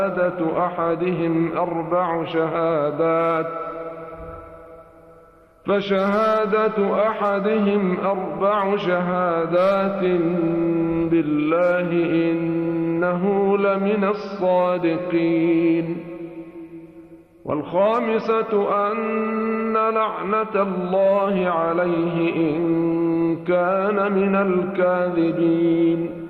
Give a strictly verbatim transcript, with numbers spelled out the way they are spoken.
شهادة أحدهم أربع شهادات فشهادة أحدهم أربع شهادات بالله إنه لمن الصادقين. والخامسة أن لعنة الله عليه إن كان من الكاذبين.